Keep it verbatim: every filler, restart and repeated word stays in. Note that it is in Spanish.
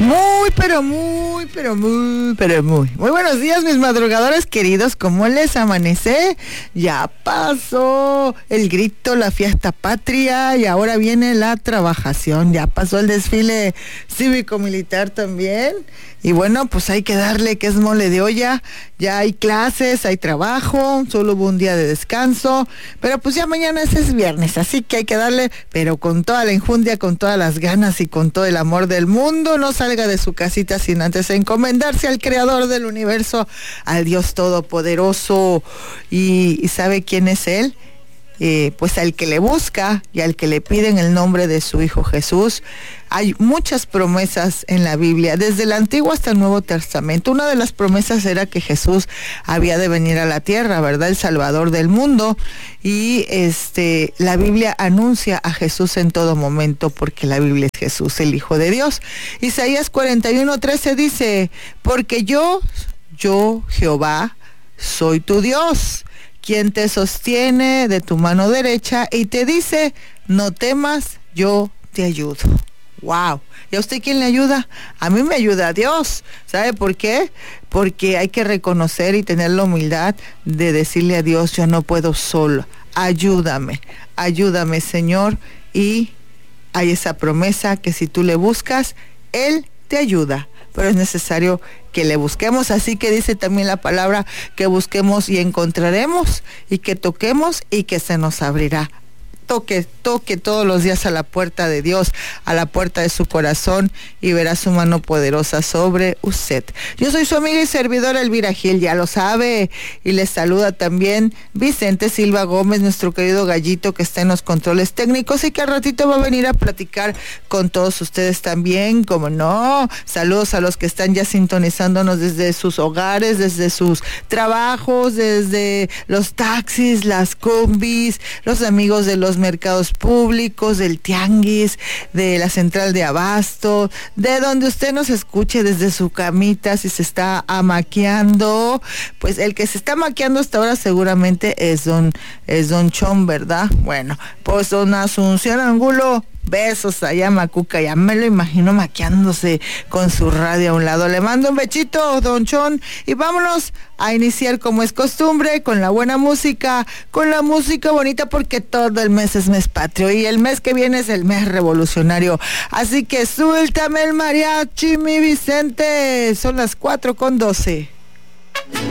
Muy, pero muy, pero muy, pero muy. Muy buenos días, mis madrugadores queridos. ¿Cómo les amanece? Ya pasó el grito, la fiesta patria y ahora viene la trabajación. Ya pasó el desfile cívico-militar también. Y bueno, pues hay que darle que es mole de olla. Ya hay clases, hay trabajo, solo hubo un día de descanso. Pero pues ya mañana ese es viernes, así que hay que darle, pero con toda la enjundia, con todas las ganas y con todo el amor del mundo. No salga de su casita sin antes encomendarse al Creador del universo, al Dios Todopoderoso. ¿Y, y sabe quién es Él? Eh, pues al que le busca y al que le pide en el nombre de su Hijo Jesús. Hay muchas promesas en la Biblia, desde el Antiguo hasta el Nuevo Testamento. Una de las promesas era que Jesús había de venir a la tierra, ¿verdad? El Salvador del mundo. Y este, la Biblia anuncia a Jesús en todo momento, porque la Biblia es Jesús, el Hijo de Dios. Isaías cuarenta y uno, trece dice, porque yo, yo, Jehová, soy tu Dios, quien te sostiene de tu mano derecha y te dice, no temas, yo te ayudo. Wow. ¿Y a usted quién le ayuda? A mí me ayuda a Dios. ¿Sabe por qué? Porque hay que reconocer y tener la humildad de decirle a Dios, yo no puedo solo. Ayúdame, ayúdame, Señor. Y hay esa promesa que si tú le buscas, Él te ayuda. Pero es necesario que le busquemos, así que dice también la palabra que busquemos y encontraremos, y que toquemos y que se nos abrirá. Toque, toque todos los días a la puerta de Dios, a la puerta de su corazón, y verá su mano poderosa sobre usted. Yo soy su amiga y servidora Elvira Gil, ya lo sabe, y les saluda también Vicente Silva Gómez, nuestro querido gallito que está en los controles técnicos y que al ratito va a venir a platicar con todos ustedes también, como no. Saludos a los que están ya sintonizándonos desde sus hogares, desde sus trabajos, desde los taxis, las combis, los amigos de los mercados públicos, del tianguis, de la central de abasto, de donde usted nos escuche desde su camita, si se está amaqueando. Pues el que se está maqueando hasta ahora seguramente es don, es don Chon, ¿verdad? Bueno, pues don Asunción Angulo, besos allá, Macuca, ya me lo imagino maquiándose con su radio a un lado. Le mando un bechito, don Chon, y vámonos a iniciar como es costumbre, con la buena música, con la música bonita, porque todo el mes es mes patrio, y el mes que viene es el mes revolucionario. Así que suéltame el mariachi, mi Vicente. Son las cuatro con doce.